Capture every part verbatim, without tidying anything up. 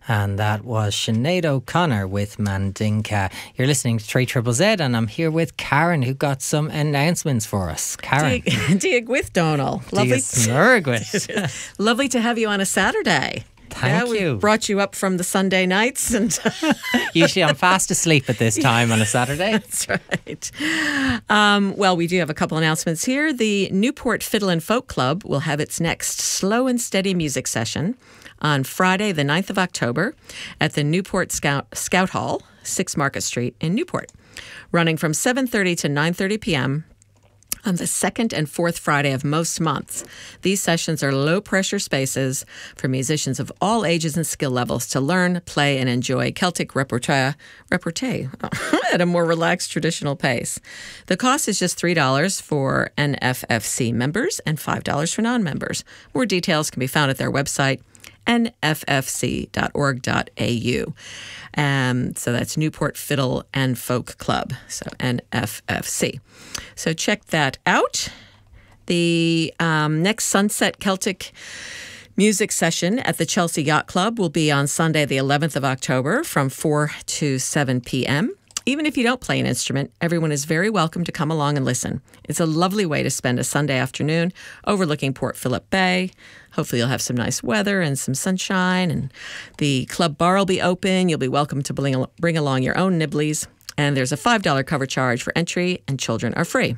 And that was Sinead O'Connor with Mandinka. You're listening to three Triple Z, and I'm here with Karen, who got some announcements for us. Karen. Diag with Donal. Lovely. Lovely to have you on a Saturday. Thank yeah, you. We brought you up from the Sunday nights, and usually I'm fast asleep at this time on a Saturday. That's right. Um, well, we do have a couple announcements here. The Newport Fiddle and Folk Club will have its next slow and steady music session on Friday, the ninth of October, at the Newport Scout, Scout Hall, six Market Street in Newport, running from seven thirty to nine thirty p.m. on the second and fourth Friday of most months. These sessions are low-pressure spaces for musicians of all ages and skill levels to learn, play, and enjoy Celtic repertoire, repertoire at a more relaxed traditional pace. The cost is just three dollars for N F F C members and five dollars for non-members. More details can be found at their website, N F F C dot org dot A U. Um, so that's Newport Fiddle and Folk Club, so N F F C. So check that out. The um, next Sunset Celtic music session at the Chelsea Yacht Club will be on Sunday, the eleventh of October from four to seven p.m. Even if you don't play an instrument, everyone is very welcome to come along and listen. It's a lovely way to spend a Sunday afternoon overlooking Port Phillip Bay. Hopefully you'll have some nice weather and some sunshine, and the club bar will be open. You'll be welcome to bring, bring along your own nibblies, and there's a five dollars cover charge for entry, and children are free.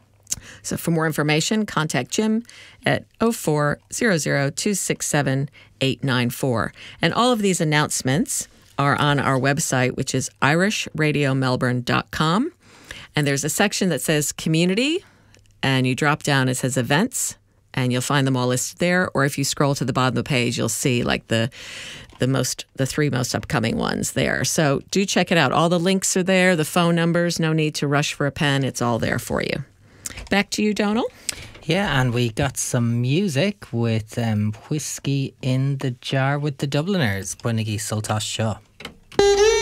So for more information, contact Jim at oh four hundred, two six seven, eight nine four. And all of these announcements are on our website, which is irish radio melbourne dot com. And there's a section that says community, and you drop down, it says events, and you'll find them all listed there. Or if you scroll to the bottom of the page, you'll see like the the most the three most upcoming ones there. So do check it out. All the links are there, the phone numbers, no need to rush for a pen. It's all there for you. Back to you, Donal. Yeah, and we got some music with um, Whiskey in the Jar with the Dubliners, Buinigi Sultash Shaw.